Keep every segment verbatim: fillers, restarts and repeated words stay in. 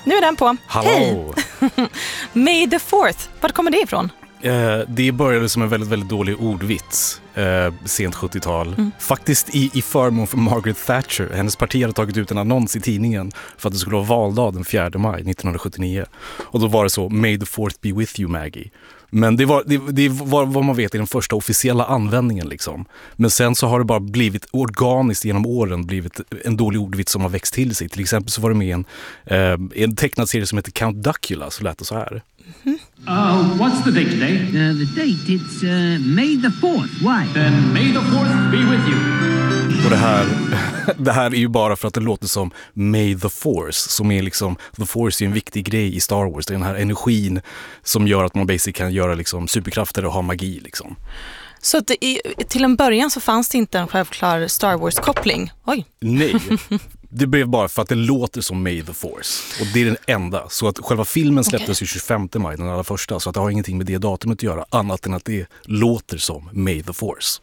nu är den på. Hallå! Hej! May the fourth, var kommer det ifrån? Eh, det började som en väldigt, väldigt dålig ordvits eh, sent sjuttiotal. Mm. Faktiskt i, i förmån för Margaret Thatcher. Hennes parti hade tagit ut en annons i tidningen för att det skulle vara valdag den fjärde maj nittonhundrasjuttionio. Och då var det så, May the fourth be with you, Maggie. Men det var, det, det var vad man vet i den första officiella användningen liksom. Men sen så har det bara blivit organiskt genom åren blivit en dålig ordvits som har växt till sig. Till exempel så var det med en, eh, en tecknad serie som heter Count Duckula, så lät det så här. Mm-hmm. Uh, what's the date today? Uh, the date, it's uh, May the fourth. Why? Then May the fourth be with you. Och det här, det här är ju bara för att det låter som May the Force, som är liksom, The Force är en viktig grej i Star Wars. Det är den här energin som gör att man basically kan göra liksom superkrafter och ha magi liksom. Så att i, till en början så fanns det inte en självklar Star Wars-koppling? Oj. Nej. Det blev bara för att det låter som May the Force. Och det är den enda. Så att själva filmen släpptes ju okay. tjugofemte maj, den allra första. Så att det har ingenting med det datumet att göra. Annat än att det låter som May the Force.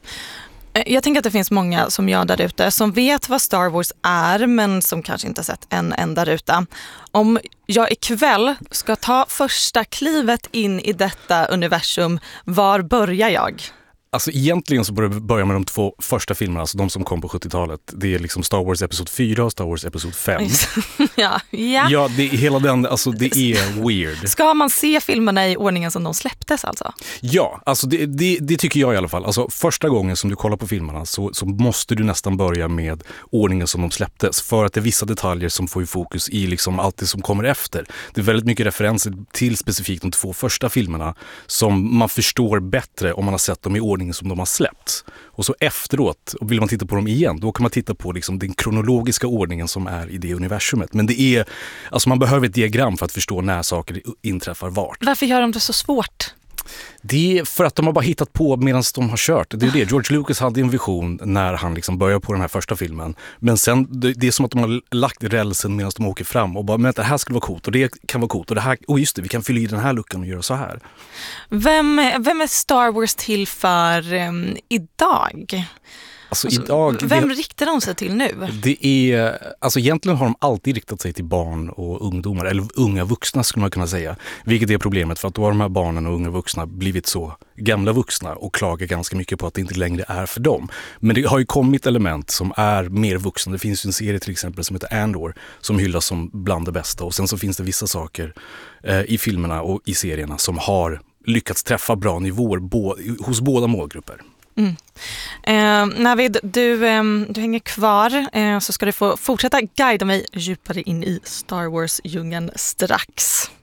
Jag tänker att det finns många som jag där ute som vet vad Star Wars är, men som kanske inte har sett en enda ruta. Om jag ikväll ska ta första klivet in i detta universum, var börjar jag? Alltså egentligen så börjar vi börja med de två första filmerna, alltså de som kom på sjuttiotalet. Det är liksom Star Wars Episod fyra och Star Wars Episod fem. ja, ja. Ja, det, hela den, alltså det är weird. Ska man se filmerna i ordningen som de släpptes alltså? Ja, alltså det, det, det tycker jag i alla fall. Alltså första gången som du kollar på filmerna så, så måste du nästan börja med ordningen som de släpptes. För att det är vissa detaljer som får ju fokus i liksom allt det som kommer efter. Det är väldigt mycket referenser till specifikt de två första filmerna som man förstår bättre om man har sett dem i ordning som de har släppt. Och så efteråt, och vill man titta på dem igen, då kan man titta på liksom den kronologiska ordningen som är i det universumet. Men det är, alltså man behöver ett diagram för att förstå när saker inträffar vart. Varför gör de det så svårt? Det är för att de har bara hittat på medan de har kört. Det är det. George Lucas hade en vision när han liksom började på den här första filmen. Men sen, det är som att de har lagt rälsen medan de åker fram och bara, men det här skulle vara coolt och det kan vara coolt och det här, och just det, vi kan fylla i den här luckan och göra så här. Vem, vem är Star Wars till för um, idag? Alltså, alltså, idag, vem det, riktar de sig till nu? Det är, alltså egentligen har de alltid riktat sig till barn och ungdomar, eller unga vuxna skulle man kunna säga. Vilket är problemet, för att då har de här barnen och unga vuxna blivit så gamla vuxna och klagar ganska mycket på att det inte längre är för dem. Men det har ju kommit element som är mer vuxna. Det finns ju en serie till exempel som heter Andor som hyllas som bland det bästa. Och sen så finns det vissa saker eh, i filmerna och i serierna som har lyckats träffa bra nivåer bo- hos båda målgrupper. Mm. Eh, Navid, du, eh, du hänger kvar eh, så ska du få fortsätta guida mig djupare in i Star Wars-djungeln strax.